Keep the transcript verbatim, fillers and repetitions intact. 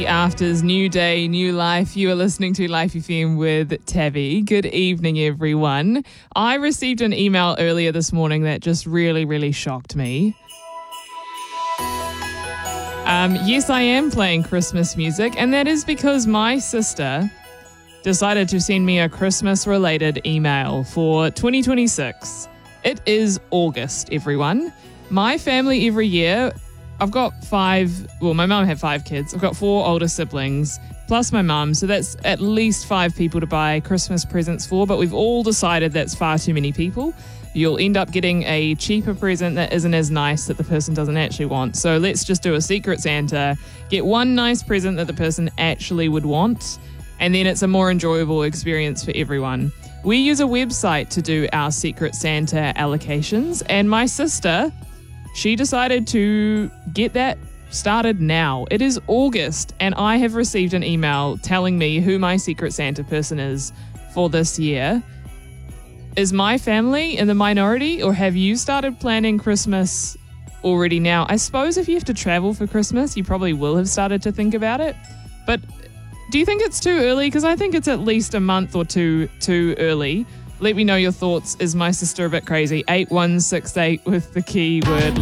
Afters, new day, new life. You are listening to Life F M with Tabby. Good evening, everyone. I received an email earlier this morning that just really, really shocked me. Um, yes, I am playing Christmas music, and that is because my sister decided to send me a Christmas-related email for twenty twenty-six. It is August, everyone. My family every year... I've got five, well, my mum had five kids. I've got four older siblings, plus my mum. So that's at least five people to buy Christmas presents for, but we've all decided that's far too many people. You'll end up getting a cheaper present that isn't as nice that the person doesn't actually want. So let's just do a Secret Santa, get one nice present that the person actually would want, and then it's a more enjoyable experience for everyone. We use a website to do our Secret Santa allocations, and my sister... she decided to get that started now. It is August, and I have received an email telling me who my Secret Santa person is for this year. Is my family in the minority, or have you started planning Christmas already now? I suppose if you have to travel for Christmas, you probably will have started to think about it. But do you think it's too early? Because I think it's at least a month or two too early. Let me know your thoughts. Is my sister a bit crazy? eight one six eight with the keyword